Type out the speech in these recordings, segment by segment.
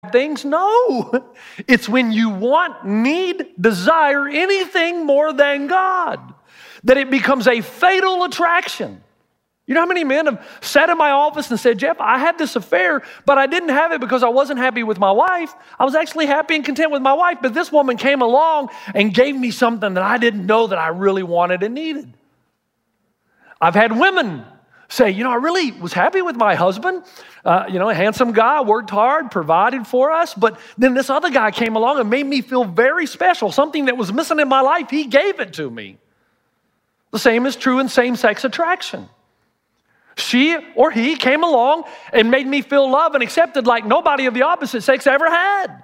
things? No. It's when you want, need, desire anything more than God that it becomes a fatal attraction. You know how many men have sat in my office and said, Jeff, I had this affair, but I didn't have it because I wasn't happy with my wife. I was actually happy and content with my wife, but this woman came along and gave me something that I didn't know that I really wanted and needed. I've had women say, I really was happy with my husband, a handsome guy, worked hard, provided for us, but then this other guy came along and made me feel very special. Something that was missing in my life, he gave it to me. The same is true in same-sex attraction. She or he came along and made me feel loved and accepted like nobody of the opposite sex ever had.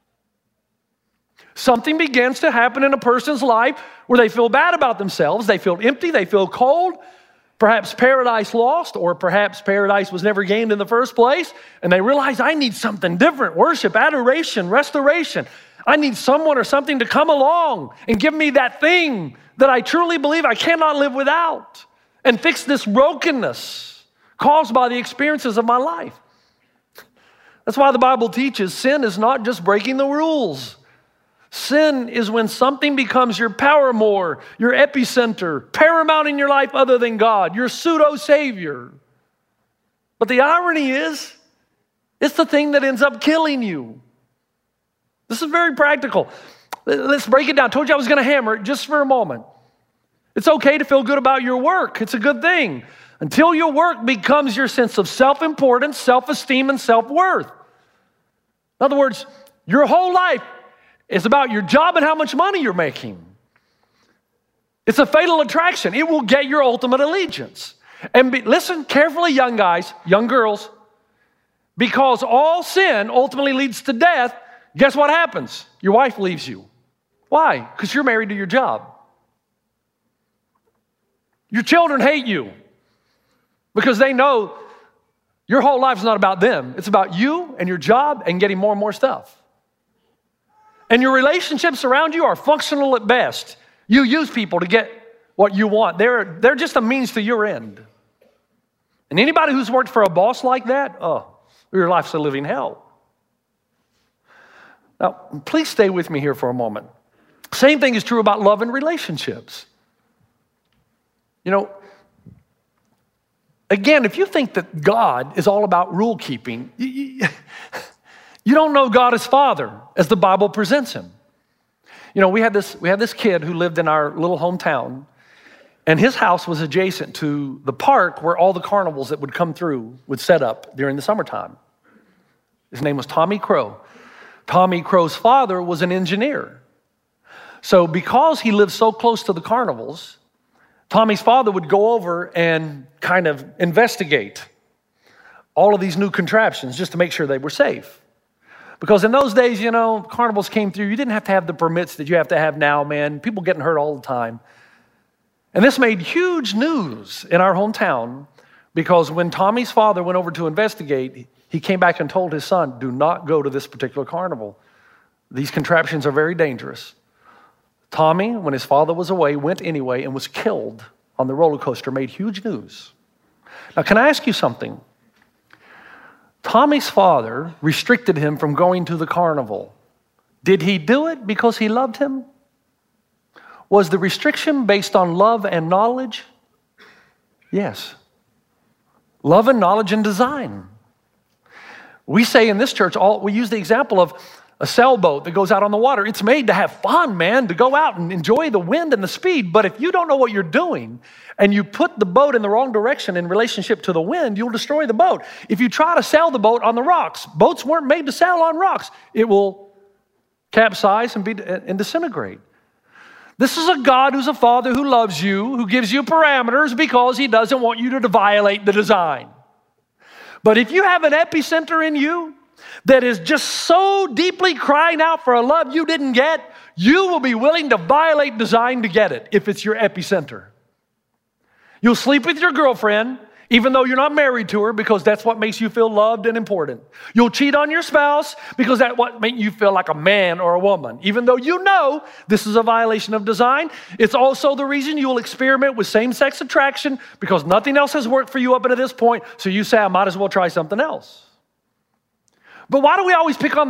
Something begins to happen in a person's life where they feel bad about themselves, they feel empty, they feel cold, perhaps paradise lost, or perhaps paradise was never gained in the first place, and they realize I need something different, worship, adoration, restoration. I need someone or something to come along and give me that thing that I truly believe I cannot live without and fix this brokenness caused by the experiences of my life. That's why the Bible teaches sin is not just breaking the rules. Sin is when something becomes your paramour, your epicenter, paramount in your life other than God, your pseudo-savior. But the irony is, it's the thing that ends up killing you. This is very practical. Let's break it down. I told you I was going to hammer it just for a moment. It's okay to feel good about your work. It's a good thing. Until your work becomes your sense of self-importance, self-esteem, and self-worth. In other words, your whole life is about your job and how much money you're making. It's a fatal attraction. It will get your ultimate allegiance. And listen carefully, young guys, young girls, because all sin ultimately leads to death, guess what happens? Your wife leaves you. Why? Because you're married to your job. Your children hate you because they know your whole life is not about them. It's about you and your job and getting more and more stuff. And your relationships around you are functional at best. You use people to get what you want. They're just a means to your end. And anybody who's worked for a boss like that, your life's a living hell. Now, please stay with me here for a moment. Same thing is true about love and relationships. Again, if you think that God is all about rule keeping, you don't know God as Father, as the Bible presents him. We had this kid who lived in our little hometown, and his house was adjacent to the park where all the carnivals that would come through would set up during the summertime. His name was Tommy Crow. Tommy Crow's father was an engineer. So because he lived so close to the carnivals, Tommy's father would go over and kind of investigate all of these new contraptions just to make sure they were safe. Because in those days, carnivals came through. You didn't have to have the permits that you have to have now, man. People getting hurt all the time. And this made huge news in our hometown because when Tommy's father went over to investigate, he came back and told his son, do not go to this particular carnival. These contraptions are very dangerous. Tommy, when his father was away, went anyway and was killed on the roller coaster, made huge news. Now, can I ask you something? Tommy's father restricted him from going to the carnival. Did he do it because he loved him? Was the restriction based on love and knowledge? Yes. Love and knowledge and design. We say in this church, we use the example of a sailboat that goes out on the water. It's made to have fun, man, to go out and enjoy the wind and the speed. But if you don't know what you're doing and you put the boat in the wrong direction in relationship to the wind, you'll destroy the boat. If you try to sail the boat on the rocks, boats weren't made to sail on rocks. It will capsize and disintegrate. This is a God who's a father who loves you, who gives you parameters because he doesn't want you to violate the design. But if you have an epicenter in you that is just so deeply crying out for a love you didn't get, you will be willing to violate design to get it if it's your epicenter. You'll sleep with your girlfriend even though you're not married to her because that's what makes you feel loved and important. You'll cheat on your spouse because that's what makes you feel like a man or a woman, even though you know this is a violation of design. It's also the reason you'll experiment with same-sex attraction because nothing else has worked for you up until this point, so you say, I might as well try something else. But why do we always pick on